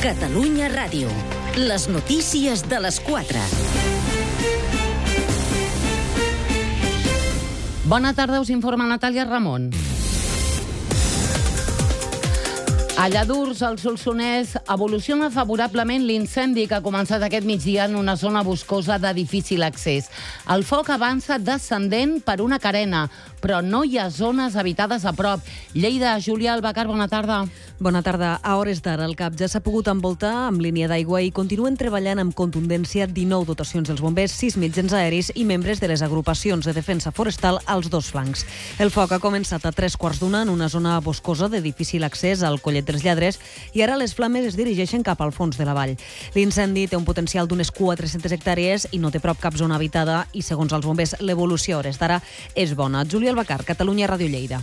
Catalunya Ràdio. Les notícies de les 4. Bona tarda, us informa Natàlia Ramon. A Lladurs, al Solsonès, evoluciona favorablement l'incendi que ha començat aquest migdia en una zona boscosa de difícil accés. El foc avança descendent per una carena, però no hi ha zones habitades a prop. Lleida, Júlia Albacar, bona tarda. Bona tarda. A hores d'ara, el CAP ja s'ha pogut envoltar amb línia d'aigua i continuen treballant amb contundència 19 dotacions dels bombers, 6 mitjans aeris i membres de les agrupacions de defensa forestal als dos flancs. El foc ha començat a 3:15 en una zona boscosa de difícil accés al Collet dels Lladres i ara les flames es dirigeixen cap al fons de la vall. L'incendi té un potencial d'unes 400 hectàrees i no té prop cap zona habitada i, segons els bombers, l'evolució a hores d'ara és bona. Júlia Albacar, Catalunya Ràdio Lleida.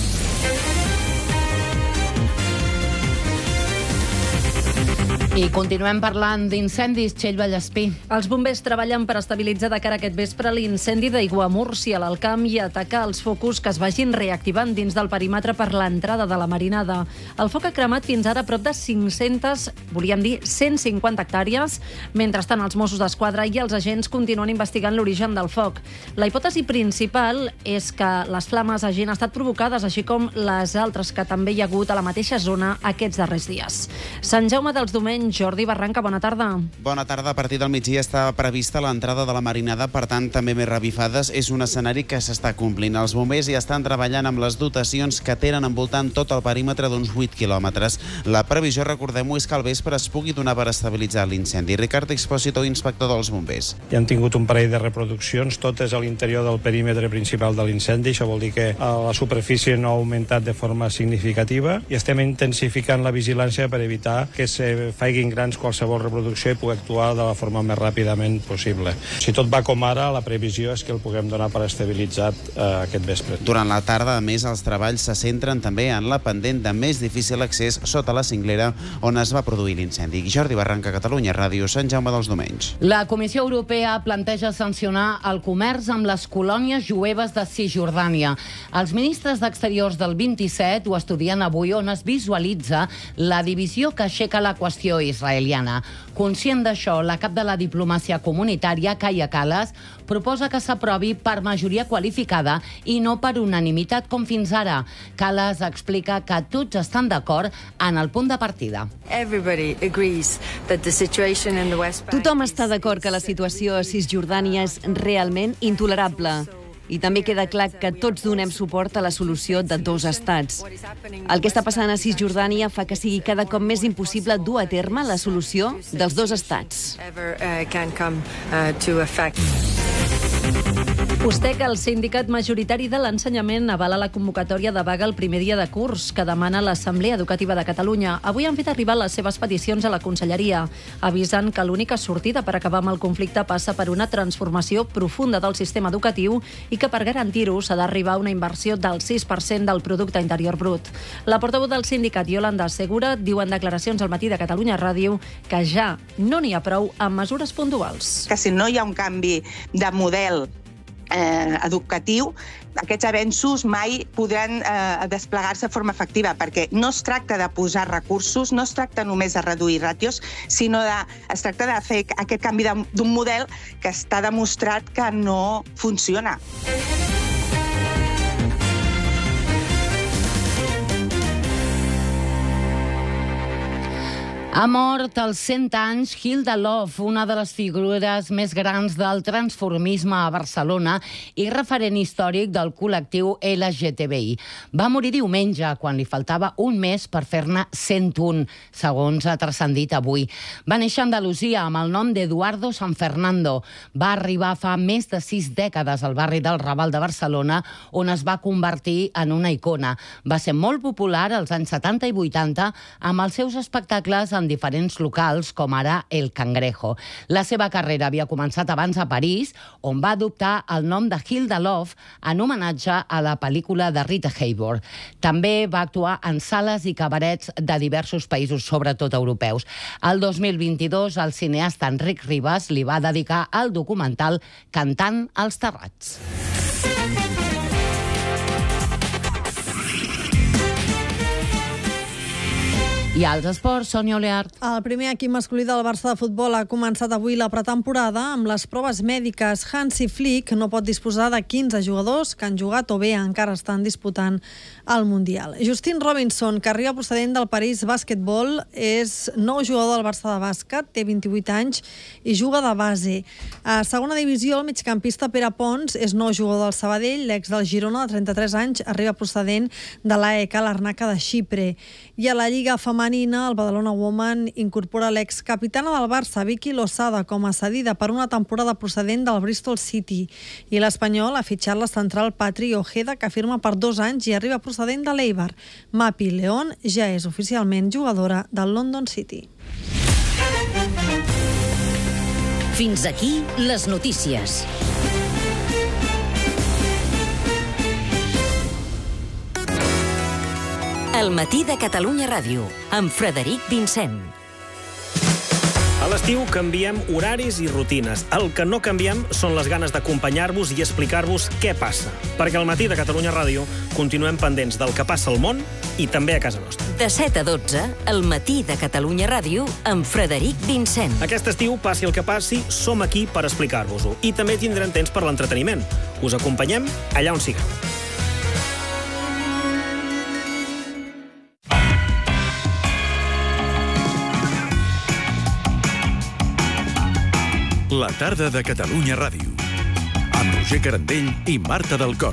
I continuem parlant d'incendis, Txell Vallespí. Els bombers treballen per estabilitzar de cara a aquest vespre l'incendi d'Aiguamúrcia a l'Alt Camp i atacar els focus que es vagin reactivant dins del perímetre per l'entrada de la marinada. El foc ha cremat fins ara prop de 500, volíem dir 150 hectàrees. Mentrestant, els Mossos d'Esquadra i els agents continuen investigant l'origen del foc. La hipòtesi principal és que les flames hagin estat provocades, així com les altres que també hi ha hagut a la mateixa zona aquests darrers dies. Sant Jaume dels Domenys, Jordi Barranca, bona tarda. Bona tarda. A partir del migdia està prevista l'entrada de la marinada, per tant, també més revifades. És un escenari que s'està complint. Els bombers ja estan treballant amb les dotacions que tenen envoltant tot el perímetre d'uns 8 quilòmetres. La previsió, recordem-ho, és que al vespre es pugui donar per estabilitzar l'incendi. Ricard Expósito, inspector dels bombers. Ja han tingut un parell de reproduccions, totes a l'interior del perímetre principal de l'incendi. Això vol dir que la superfície no ha augmentat de forma significativa i estem intensificant la vigilància per evitar que se faci grans qualsevol reproducció i pugui actuar de la forma més ràpidament possible. Si tot va com ara, la previsió és que el puguem donar per estabilitzat aquest vespre. Durant la tarda, a més, els treballs se centren també en la pendent de més difícil accés sota la cinglera on es va produir l'incendi. Jordi Barranca, Catalunya Ràdio, Sant Jaume dels Domenys. La Comissió Europea planteja sancionar el comerç amb les colònies jueves de Cisjordània. Els ministres d'Exteriors del 27 ho estudien avui, on es visualitza la divisió que aixeca la qüestió israeliana. Conscient d'això, la cap de la diplomàcia comunitària, Kaja Kallas, proposa que s'aprovi per majoria qualificada i no per unanimitat com fins ara. Kallas explica que tots estan d'acord en el punt de partida. Tothom està d'acord que la situació a Cisjordània és realment intolerable. I també queda clar que tots donem suport a la solució de dos estats. El que està passant a Cisjordània fa que sigui cada cop més impossible dur a terme la solució dels dos estats. USTEC, el sindicat majoritari de l'ensenyament, avala la convocatòria de vaga el primer dia de curs que demana l'Assemblea Educativa de Catalunya. Avui han fet arribar les seves peticions a la Conselleria, avisant que l'única sortida per acabar amb el conflicte passa per una transformació profunda del sistema educatiu i que per garantir-ho s'ha d'arribar a una inversió del 6% del producte interior brut. La portaveu del sindicat, Yolanda Segura, diu en declaracions al matí de Catalunya Ràdio que ja no n'hi ha prou amb mesures puntuals. Que si no hi ha un canvi de model educatiu, aquests avenços mai podran desplegar-se de forma efectiva, perquè no es tracta de posar recursos, no es tracta només de reduir ràtios, sinó es tracta de fer aquest canvi d'un model que està demostrat que no funciona. Ha mort als 100 anys Hilda Love, una de les figures més grans del transformisme a Barcelona i referent històric del col·lectiu LGTBI. Va morir diumenge, quan li faltava un mes per fer-ne 101, segons ha transcendit avui. Va néixer a Andalusia amb el nom d'Eduardo San Fernando. Va arribar fa més de 6 dècades al barri del Raval de Barcelona, on es va convertir en una icona. Va ser molt popular als anys 70 i 80 amb els seus espectacles en diferents locals, com ara El Cangrejo. La seva carrera havia començat abans a París, on va adoptar el nom de Hilda Love en homenatge a la pel·lícula de Rita Hayworth. També va actuar en sales i cabarets de diversos països, sobretot europeus. El 2022, el cineasta Enric Ribas li va dedicar el documental Cantant als Terrats. I als esports, Sònia Oleart. El primer equip masculí del Barça de futbol ha començat avui la pretemporada amb les proves mèdiques. Hansi Flick no pot disposar de 15 jugadors que han jugat o bé encara estan disputant el Mundial. Justin Robinson, que arriba procedent del París Basquetbol, és nou jugador del Barça de bàsquet, té 28 anys i juga de base. A segona divisió, el migcampista Pere Pons és nou jugador del Sabadell, l'ex del Girona, de 33 anys, arriba procedent de l'AEK Larnaca de Xipre. I a la Lliga femenina, el Badalona Woman incorpora l'ex-capitana del Barça, Vicky Losada, com a cedida per una temporada procedent del Bristol City. I l'Espanyol ha fitxat la central Patri Ojeda, que firma per 2 anys i arriba procedent de l'Eibar. Mapi León ja és oficialment jugadora del London City. Fins aquí les notícies. El matí de Catalunya Ràdio, amb Frederic Vincent. A l'estiu canviem horaris i rutines. El que no canviem són les ganes d'acompanyar-vos i explicar-vos què passa. Perquè al matí de Catalunya Ràdio continuem pendents del que passa al món i també a casa nostra. De 7 a 12, el matí de Catalunya Ràdio, amb Frederic Vincent. Aquest estiu, passi el que passi, som aquí per explicar-vos-ho. I també tindrem temps per l'entreteniment. Us acompanyem allà on sigueu. La tarda de Catalunya Ràdio, amb Roger Carandell i Marta del Cor.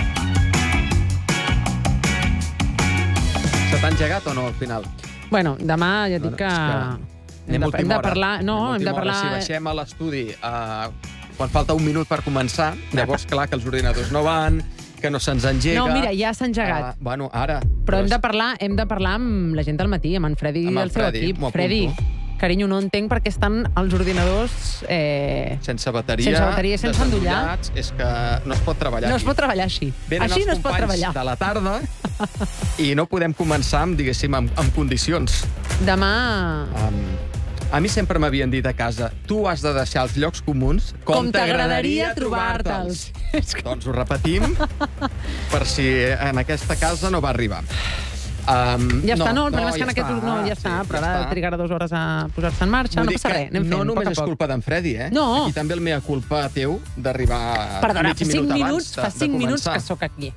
Se t'ha engegat o no, al final? Bueno, demà ja dic que... Anem a última hora. Parlar... No, hem de parlar... Si baixem a l'estudi quan falta un minut per començar, llavors, clar, que els ordinadors no van, que no se'ns engega... No, mira, ja s'ha engegat. Bueno, ara... Però hem de parlar amb la gent del matí, amb en Freddy i el seu equip. Freddy, carinyo, no entenc perquè estan els ordinadors... sense bateria, sense endollar. És que no es pot treballar No es pot treballar així. Així no es pot treballar. Venen els companys de la tarda i no podem començar, diguéssim, amb condicions. Demà... A mi sempre m'havien dit a casa, tu has de deixar els llocs comuns com t'agradaria trobar-te'ls. Doncs ho repetim, per si en aquesta casa no va arribar. Ja està, no, el problema és que en aquest... No, ja està, però ara trigarà 2 hores a posar-se en marxa, no passa res, anem fent, no només és culpa d'en Freddy, No. Aquí també el mea culpa teu d'arribar Perdona, mig minut abans de començar. Fa 5 minuts que sóc aquí.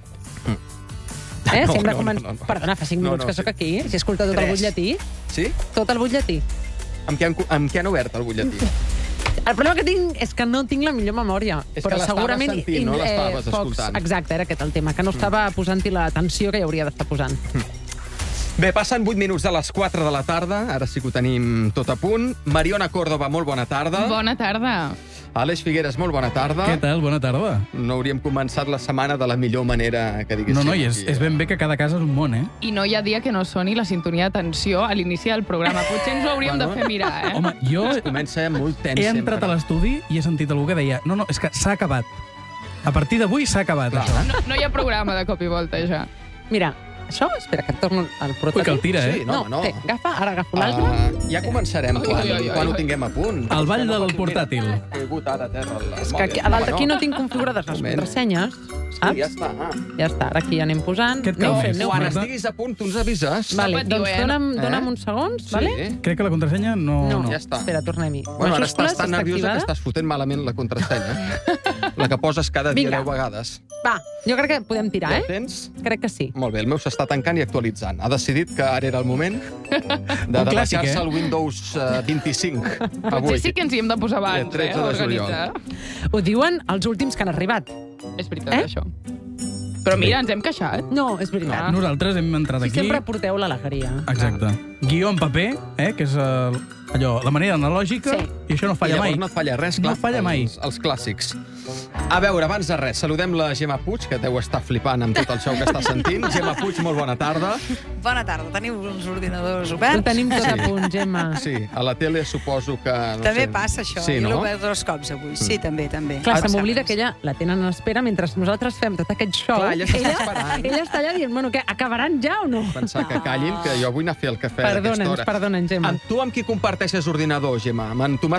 Perdona, fa 5 minuts que sóc aquí. Si escolta tot el butlletí. Sí? Tot el butlletí. Amb què han obert el butlletí? El problema que tinc és que no tinc la millor memòria. És que l'estaves sentint, no l'estaves escoltant. Exacte, era aquest el tema, que no estava posant-hi l'atenció que hi hauria d'estar posant. Bé, passen 8 minuts de les 4 de la tarda, ara sí que ho tenim tot a punt. Mariona Córdoba, molt bona tarda. Bona tarda. Àlex Figueres, molt bona tarda. Què tal? Bona tarda. No hauríem començat la setmana de la millor manera que diguéssim. No, és ben bé que cada casa és un món, eh? I no hi ha dia que no soni la sintonia de tensió a l'inici del programa. Potser ens ho hauríem de fer mirar, eh? Home, jo comença molt tens he entrat a l'estudi i he sentit algú que deia no, és que s'ha acabat. A partir d'avui s'ha acabat, això. No hi ha programa de cop i volta, ja. Mira, això, espera, que et torno al portàtil. Ui, que el tira, eh? Sí, no. Ara agafo l'altre. Ja començarem quan ho tinguem a punt. El ball del portàtil. Ha caigut ara a terra el mòbil. És que a l'altre aquí no tinc configurades les contrasenyes, saps? Ja està. Ja està, ara aquí ja anem posant. Quan estiguis a punt, tu ens avises. Vale, doncs dona'm uns segons, vale? Crec que la contrasenya no. Ja està. Espera, tornem-hi. Bueno, ara estàs tan nerviosa que estàs fotent malament la contrasenya. La que poses cada dia 10 vegades. Va, jo crec que podem tirar, Ja tens? Crec que sí. Molt bé, el meu s'està tancant i actualitzant. Ha decidit que ara era el moment de deixar-se el Windows 25 avui. Potser sí que ens hi hem de posar abans, 13 de juliol. Ho diuen els últims que han arribat. És veritat, això. Però mira, ens hem queixat. No, és veritat. Nosaltres hem entrat aquí... Sempre porteu l'alegria. Exacte. Guió en paper, que és la manera analògica, i això no falla mai. I llavors no falla res, clar. No falla mai. Els clàssics. A veure, abans de res, saludem la Gemma Puig, que deu estar flipant amb tot el show que està sentint. Gemma Puig, molt bona tarda. Bona tarda. Teniu uns ordinadors oberts? Ho tenim tot a punt, Gemma. Sí, a la tele suposo que... També passa això. Sí, Jo no? l'he obert 2 cops avui. Sí, també. Clar, se m'oblida que ella la tenen en espera mentre nosaltres fem tot aquest show. Clar, ella s'està esperant. Ella està allà dient, bueno, què, acabaran ja o no? Pensar que callin, que jo vull anar a fer el cafè a aquesta hora. Perdona'ns, Gemma. Amb tu amb qui comparteixes ordinador, Gemma? Amb en Tomàs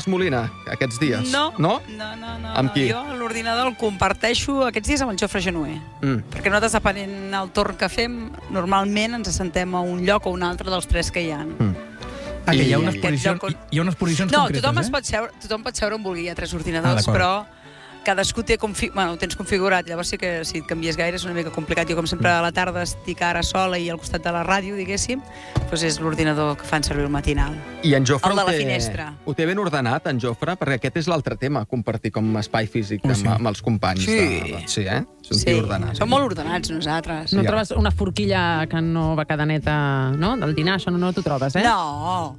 fas, Molina, aquests dies? No. No? No. Amb qui? Jo l'ordinador el comparteixo aquests dies amb el Jofre Genuer. Perquè nosaltres, depenent el torn que fem, normalment ens assentem a un lloc o un altre dels 3 que hi ha. Que hi ha unes posicions concretes, tothom pot seure on vulgui. Hi ha 3 ordinadors, però cadascú té ho tens configurat. Llavors sí que si et canvies gaire és una mica complicat. Jo, com sempre, a la tarda estic ara sola i al costat de la ràdio, diguéssim, doncs és l'ordinador que fan servir el matinal. I en Jofre el de la finestra. Ho té ben ordenat, en Jofre, perquè aquest és l'altre tema, compartir com espai físic amb els companys. Sí, eh? És un tio ordenat. Som molt ordenats, nosaltres. No trobes una forquilla que no va quedar neta, no? Del dinar, això no t'ho trobes, eh? No.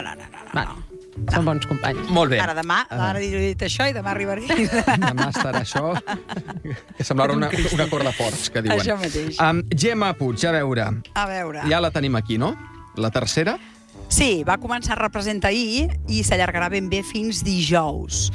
Són bons companys. Molt bé. Ara he dit això i demà arribaré. Demà estarà això, que semblarà una corda forts, que diuen. Això mateix. Gemma Puig, a veure. Ja la tenim aquí, no? La tercera? Sí, va començar a representar ahir i s'allargarà ben bé fins dijous.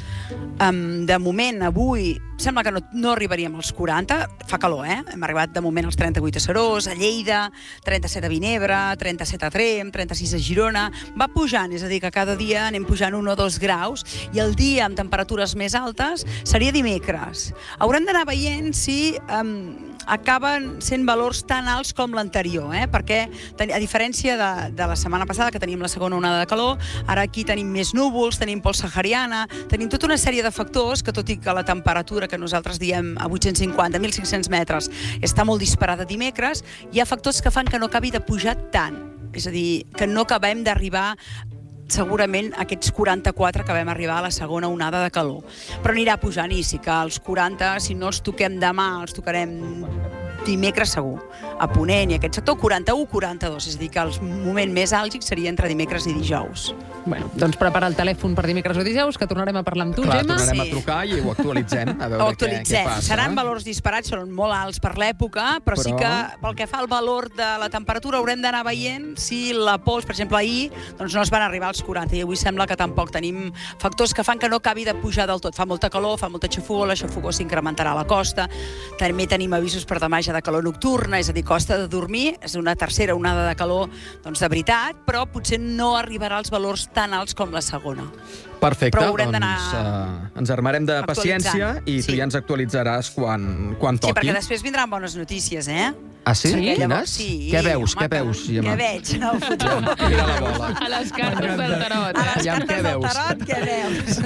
De moment, avui, sembla que no arribaríem als 40. Fa calor, eh? Hem arribat de moment als 38 a Serós, a Lleida, 37 a Vinebre, 37 a Tremp, 36 a Girona. Va pujant, és a dir, que cada dia anem pujant 1 o 2 graus i el dia amb temperatures més altes seria dimecres. Haurem d'anar veient si acaben sent valors tan alts com l'anterior, perquè a diferència de la setmana passada, que teníem la segona onada de calor, ara aquí tenim més núvols, tenim pols sahariana, tenim tota una sèrie de factors que, tot i que la temperatura que nosaltres diem a 850, 1.500 metres, està molt disparada dimecres, hi ha factors que fan que no acabi de pujar tant. És a dir, que no acabem d'arribar segurament aquests 44 que vam arribar a la segona onada de calor. Però anirà pujant i sí que els 40, si no els toquem demà, els tocarem dimecres segur. A Ponent i aquest sector, 41, 42. És a dir, que el moment més àlgid seria entre dimecres i dijous. Bueno, doncs prepara el telèfon per dimecres o dijous, que tornarem a parlar amb tu, Gemma. Tornarem a trucar i ho actualitzem, a veure què passa. Seran valors disparats, són molt alts per l'època, però sí que pel que fa al valor de la temperatura haurem d'anar veient si la pols, per exemple, ahir, doncs no es van arribar als 40 i avui sembla que tampoc tenim factors que fan que no acabi de pujar del tot. Fa molta calor, fa molta xafogor, la xafogor s'incrementarà a la costa. També tenim avisos per demà de calor nocturna, és a dir, costa de dormir, és una tercera onada de calor, doncs de veritat, però potser no arribarà als valors tan alts com la segona. Perfecte, doncs ens armarem de paciència i tu ja ens actualitzaràs quan toqui. Sí, perquè després vindran bones notícies, eh? Ah, sí? Quines? Sí. Què veus, Gemma? Què veig en el futur? Mira la bola. A les cartes del tarot. A les cartes del tarot, què veus?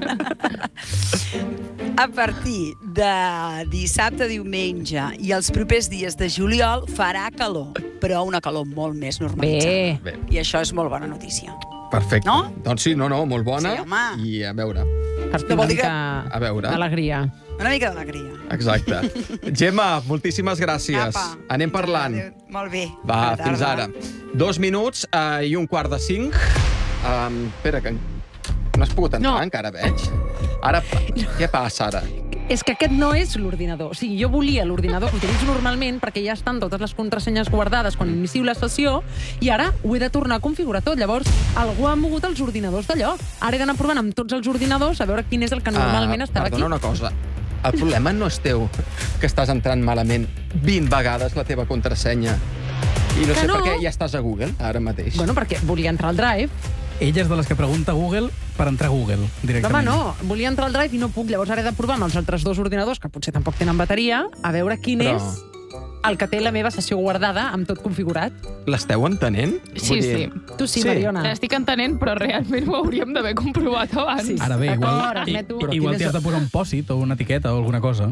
A partir de dissabte, diumenge i els propers dies de juliol farà calor, però una calor molt més normalitzada. Bé. I això és molt bona notícia. Perfecte. No? Doncs sí, molt bona. Sí, home. I a veure. Per fi una mica d'alegria. Una mica d'alegria. Exacte. Gemma, moltíssimes gràcies. Apa. Anem parlant. Molt bé. Va, fins ara. 2 minuts i 1:45. Espera, que no has pogut entrar encara, veig. Ara, què passa ara? És que aquest no és l'ordinador. O sigui, jo volia l'ordinador que utilitzo normalment perquè ja estan totes les contrasenyes guardades quan inicio la sessió i ara ho he de tornar a configurar tot. Llavors, algú ha mogut els ordinadors d'allò. Ara he d'anar provant amb tots els ordinadors a veure quin és el que normalment estava aquí. Perdona una cosa. El problema no és teu, que estàs entrant malament 20 vegades la teva contrasenya. I no sé per què ja estàs a Google, ara mateix. Bueno, perquè volia entrar al Drive. Ella és de les que pregunta a Google per entrar a Google, directament. Home, no. Volia entrar al Drive i no puc. Llavors ara he de provar amb els altres 2 ordinadors, que potser tampoc tenen bateria, a veure quin és el que té la meva sessió guardada amb tot configurat. L'esteu entenent? Sí. Tu sí, Mariona. L'estic entenent, però realment ho hauríem d'haver comprovat abans. Sí. Ara bé, igual t'hi has de posar un pòsit o una etiqueta o alguna cosa.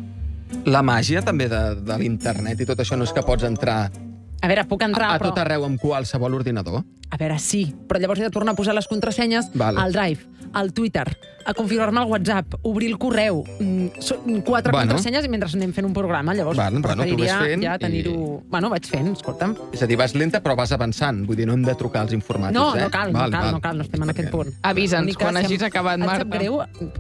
La màgia també de l'internet i tot això no és que pots entrar a veure, puc entrar, a tot arreu amb qualsevol ordinador? A veure, sí, però llavors he de tornar a posar les contrasenyes al Drive, al Twitter, a configurar-me el WhatsApp, obrir el correu, 4 contrasenyes i mentre anem fent un programa. Llavors preferiria ja tenir-ho... Bueno, vaig fent, escolta'm. És a dir, vas lenta però vas avançant. Vull dir, no hem de trucar als informàtics, no cal, no estem en aquest punt. Avisa'ns quan hagis acabat, Marta. Et sap greu?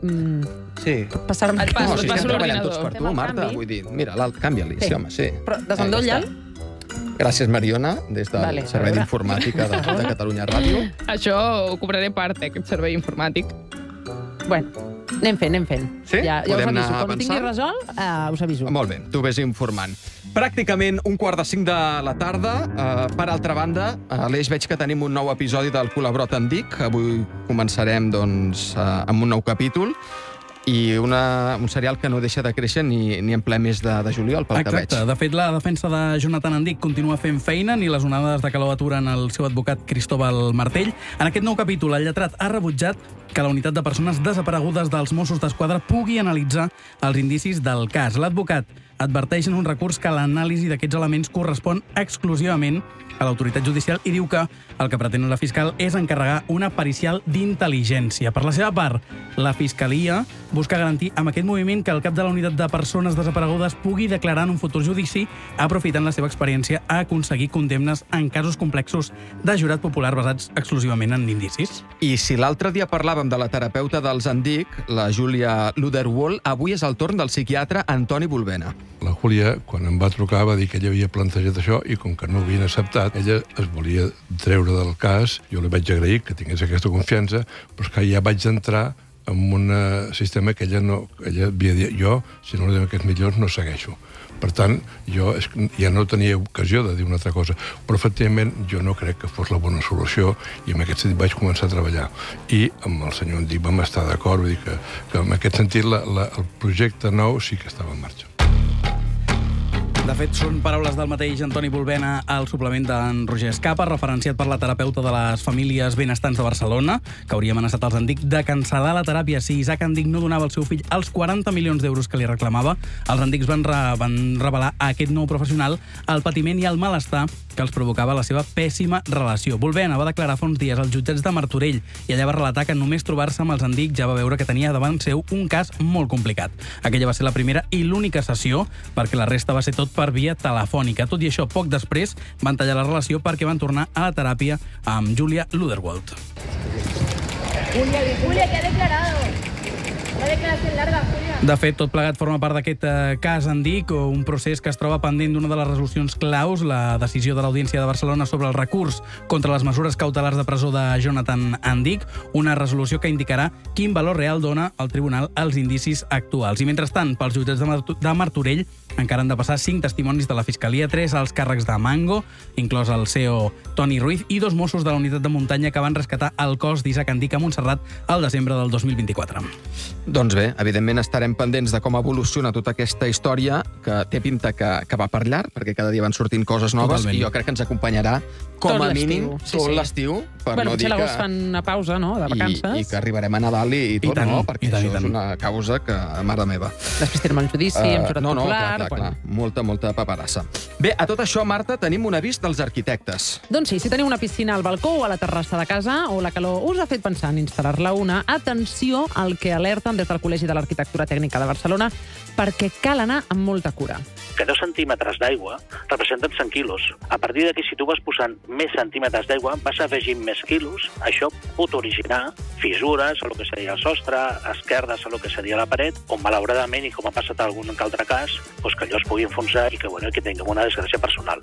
Sí. Passar-me et passo l'ordinador. Tots per tu, Marta. Vull dir, mira, canvia-li, sí, home, sí. Però desendolla'l. Gràcies, Mariona, des del Servei d'Informàtica de Catalunya Ràdio. Això ho cobraré part, aquest servei informàtic. Bueno, anem fent. Sí? Ja us Podem aviso. anar Quan ho tingui avançant? resolt, us aviso. Molt bé, tu vés informant. Pràcticament 1:45 de la tarda. Per altra banda, a l'Eix veig que tenim un nou episodi del Col·labrot en Dic. Avui començarem, doncs, amb un nou capítol i un serial que no deixa de créixer ni en ple mes de juliol, pel que veig. Exacte. De fet, la defensa de Jonathan Andic continua fent feina, ni les onades de calor aturen el seu advocat Cristóbal Martell. En aquest nou capítol, el lletrat ha rebutjat que la unitat de persones desaparegudes dels Mossos d'Esquadra pugui analitzar els indicis del cas. L'advocat adverteix en un recurs que l'anàlisi d'aquests elements correspon exclusivament a l'autoritat judicial i diu que el que pretén la fiscal és encarregar una pericial d'intel·ligència. Per la seva part, la Fiscalia busca garantir amb aquest moviment que el cap de la unitat de persones desaparegudes pugui declarar en un futur judici, aprofitant la seva experiència a aconseguir condemnes en casos complexos de jurat popular basats exclusivament en indicis. I si l'altre dia parlàvem de la terapeuta dels Andic, la Júlia Luderwohl, avui és el torn del psiquiatre Antoni Bulbena. La Júlia, quan em va trucar, va dir que ella havia plantejat això i com que no ho havien acceptat, ella es volia treure del cas. Jo li vaig agrair que tingués aquesta confiança, però és que ja vaig entrar en un sistema que ella havia dit, jo, si no li dono aquests milions, no segueixo. Per tant, jo ja no tenia ocasió de dir una altra cosa, però efectivament jo no crec que fos la bona solució i en aquest sentit vaig començar a treballar. I amb el senyor Andic vam estar d'acord, vull dir que en aquest sentit el projecte nou sí que estava en marxa. De fet, són paraules del mateix Antoni Bulbena al suplement d'en Roger Escapa, referenciat per la terapeuta de les famílies benestants de Barcelona, que hauria amenaçat els Andic de cancel·lar la teràpia si Isaac Andic no donava al seu fill els 40 milions d'euros que li reclamava. Els Andics van revelar a aquest nou professional el patiment i el malestar que els provocava la seva pèssima relació. Bulbena va declarar fa uns dies als jutjats de Martorell i allà va relatar que només trobar-se amb els Andic ja va veure que tenia davant seu un cas molt complicat. Aquella va ser la primera i l'única sessió, perquè la resta va ser tot per via telefònica. Tot i això, poc després van tallar la relació perquè van tornar a la teràpia amb Júlia Luderwohl. Julia, ¿qué ha declarado? Una declaración larga, Julia. De fet, tot plegat forma part d'aquest cas Andic, un procés que es troba pendent d'una de les resolucions claus, la decisió de l'Audiència de Barcelona sobre el recurs contra les mesures cautelars de presó de Jonathan Andic, una resolució que indicarà quin valor real dona el tribunal als indicis actuals. I mentrestant, pels jutjats de Martorell encara han de passar 5 testimonis de la Fiscalia, 3 als càrrecs de Mango, inclòs el CEO Toni Ruiz, i 2 Mossos de la unitat de muntanya que van rescatar el cos d'Isaac Andic a Montserrat al desembre del 2024. Doncs bé, evidentment estarem pendents de com evoluciona tota aquesta història, que té pinta que va per llarg, perquè cada dia van sortint coses noves. Totalment. I jo crec que ens acompanyarà com a mínim tot l'estiu, per no dir que... Bueno, fan una pausa, no?, de vacances. I que arribarem a Nadal i tot, no? Perquè això és una causa que, mare meva... Després tenim el judici, amb jurat popular... Clar. Molta paperassa. Bé, a tot això, Marta, tenim un avís dels arquitectes. Doncs sí, si teniu una piscina al balcó o a la terrassa de casa, o la calor us ha fet pensar en instal·lar-la una, atenció al que alerten des del Col·legi de l'Arquitectura Tècnica de Barcelona, perquè cal anar amb molta cura. Que 10 centímetres d'aigua representen 100 quilos. A partir d'aquí, si tu vas posant més centímetres d'aigua, vas afegint més quilos. Això pot originar fissures a lo que seria el sostre, esquerdes a lo que seria la paret, o malauradament, i com ha passat en algun altre cas, doncs que allò es pugui enfonsar i que tinguem una desgràcia personal.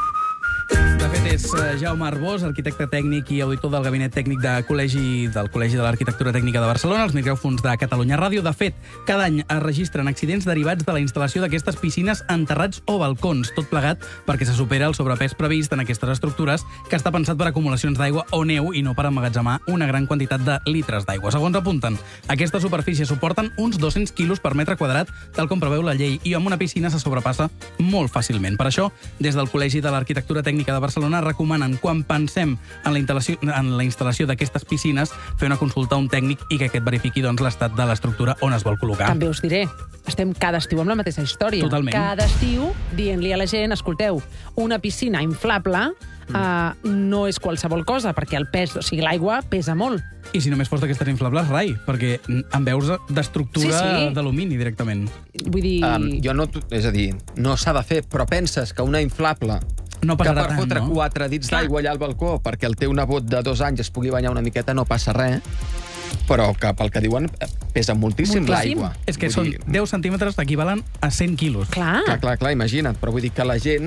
De fet, és Jaume Arbós, arquitecte tècnic i auditor del Gabinet Tècnic del Col·legi de l'Arquitectura Tècnica de Barcelona, als micròfons de Catalunya Ràdio. De fet, cada any es registren accidents derivats de la instal·lació d'aquestes piscines en terrats o balcons, tot plegat perquè se supera el sobrepès previst en aquestes estructures, que està pensat per acumulacions d'aigua o neu i no per emmagatzemar una gran quantitat de litres d'aigua. Segons apunten, aquestes superfícies suporten uns 200 quilos per metre quadrat, tal com preveu la llei, i amb una piscina se sobrepassa molt fàcilment. Per això, des del Col·legi de l'Arquitectura Tècnica de Barcelona recomanen, quan pensem en la instal·lació d'aquestes piscines, fer una consulta a un tècnic i que aquest verifiqui l'estat de l'estructura on es vol col·locar. També us diré, estem cada estiu amb la mateixa història. Totalment. Cada estiu dient-li a la gent, escolteu, una piscina inflable no és qualsevol cosa, perquè el pes, o sigui, l'aigua pesa molt. I si només fos d'aquestes inflables, rai, perquè en veus d'estructura d'alumini directament. Vull dir... És a dir, no s'ha de fer, però penses que una inflable no que per fotre 4 dits d'aigua allà al balcó perquè el teu nebot de 2 anys es pugui banyar una miqueta no passa res, però que pel que diuen pesa moltíssim l'aigua. És que són 10 centímetres equivalen a 100 quilos. Clar, imagina't. Però vull dir que la gent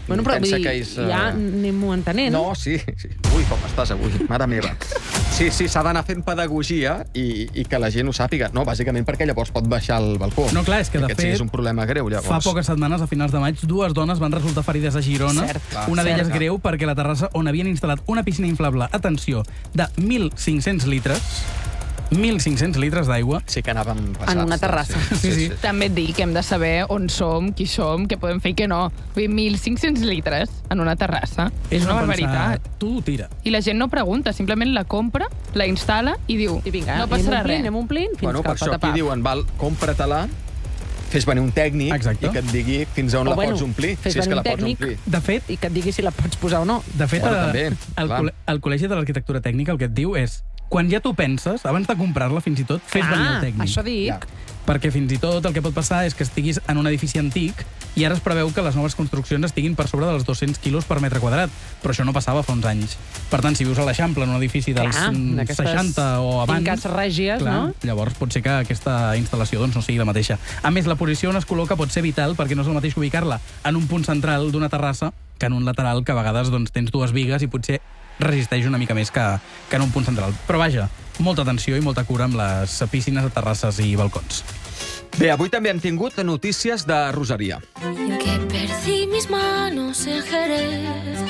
Bueno, però vull pensa dir, que és... ja anem-ho entenent. No, sí. Ui, com estàs avui, mare meva. Sí, s'ha d'anar fent pedagogia i que la gent ho sàpiga. No, bàsicament perquè llavors pot baixar al balcó. No, clar, és que de fet... és un problema greu, llavors. Fa poques setmanes, a finals de maig, 2 dones van resultar ferides a Girona. Una d'elles greu perquè la terrassa on havien instal·lat una piscina inflable, atenció, de 1.500 litres... 1.500 litres d'aigua. Sí que anàvem passats. En una terrassa. Sí. També et dic que hem de saber on som, qui som, què podem fer i què no. Vull dir, 1.500 litres en una terrassa. És una barbaritat. Tu tira. I la gent no pregunta, simplement la compra, la instal·la i diu, I vinga, no passarà res. anem omplint fins Bueno, que per això aquí diuen, val, compra-te-la, fes venir un tècnic i que et digui fins on la pots omplir. Fes venir un tècnic, de fet, i que et digui si la pots posar o no. De fet, també, el Col·legi de l'Arquitectura Tècnica el que et diu és quan ja tu penses, abans de comprar-la fins i tot, fes venir el tècnic. Això dic. Perquè fins i tot el que pot passar és que estiguis en un edifici antic i ara es preveu que les noves construccions estiguin per sobre dels 200 quilos per metre quadrat, però això no passava fa uns anys. Per tant, si vius a l'Eixample, en un edifici dels 60 o abans... Finques règies, clar, no? llavors pot ser que aquesta instal·lació doncs, no sigui la mateixa. A més, la posició on es col·loca pot ser vital perquè no és el mateix ubicar-la en un punt central d'una terrassa que en un lateral, que a vegades doncs, tens 2 bigues i potser resisteix una mica més que en un punt central. Però vaja, molta atenció i molta cura amb les piscines, terrasses i balcons. Bé, avui també hem tingut notícies de Rosalia. Que perdí mis manos en Jerez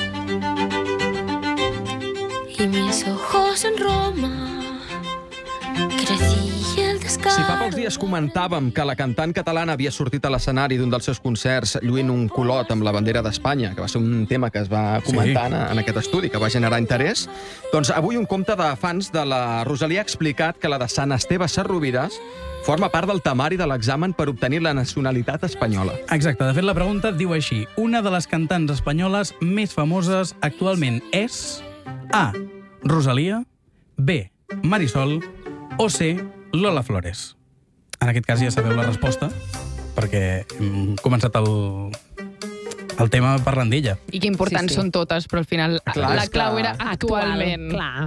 y mis ojos en Roma. Crecí el descaro. Si fa pocs dies comentàvem que la cantant catalana havia sortit a l'escenari d'un dels seus concerts lluint un culot amb la bandera d'Espanya, que va ser un tema que es va comentar en aquest estudi, que va generar interès, doncs avui un compte de fans de la Rosalia ha explicat que la de Sant Esteve Sesrovires forma part del temari de l'examen per obtenir la nacionalitat espanyola. Exacte, de fet la pregunta diu així: una de les cantants espanyoles més famoses actualment és A. Rosalia, B. Marisol o C. Lola Flores. En aquest cas ja sabeu la resposta, perquè hem començat el tema parlant d'ella. I que importants són totes, però al final la clau era actualment. Clar.